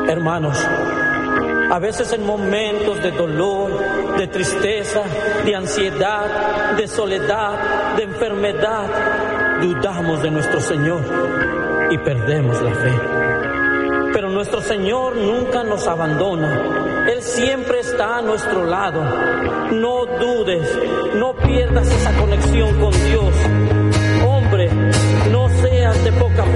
Hermanos, a veces en momentos de dolor, de tristeza, de ansiedad, de soledad, de enfermedad, dudamos de nuestro Señor y perdemos la fe. Pero nuestro Señor nunca nos abandona. Él siempre está a nuestro lado. No dudes, no pierdas esa conexión con Dios. Hombre, no seas de poca